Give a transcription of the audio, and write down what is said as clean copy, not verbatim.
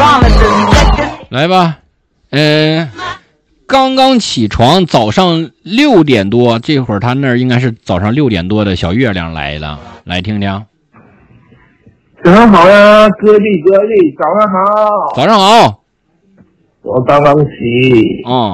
来吧，刚刚起床，早上6点多，这会儿他那儿应该是早上6点多的小月亮来了，来听听。 早上好呀，哥弟，早上好。 早上好。 我刚刚起。 哦。